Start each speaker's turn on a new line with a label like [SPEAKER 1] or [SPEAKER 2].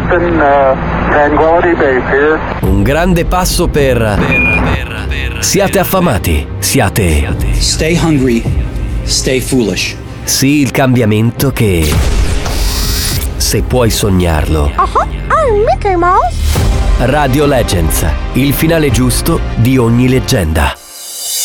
[SPEAKER 1] Houston, Tranquility Base here.
[SPEAKER 2] Un grande passo per siate affamati, siate
[SPEAKER 3] Stay hungry, stay foolish.
[SPEAKER 2] sì il cambiamento che se puoi sognarlo.
[SPEAKER 4] I'm Mickey Mouse.
[SPEAKER 2] Radio Legends, il finale giusto di ogni leggenda.